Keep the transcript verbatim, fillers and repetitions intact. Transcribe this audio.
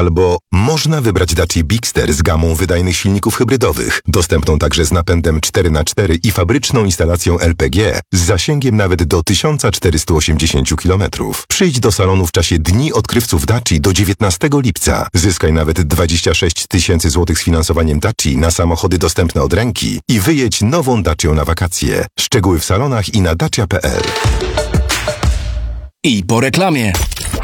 Albo można wybrać Dacia Bigster z gamą wydajnych silników hybrydowych, dostępną także z napędem cztery na cztery i fabryczną instalacją L P G z zasięgiem nawet do tysiąc czterysta osiemdziesiąt kilometrów. Przyjdź do salonu w czasie Dni Odkrywców Dacia do dziewiętnastego lipca. Zyskaj nawet dwadzieścia sześć tysięcy złotych z finansowaniem Dacia na samochody dostępne od ręki i wyjedź nową Dacią na wakacje. Szczegóły w salonach i na dacia kropka p l. I po reklamie.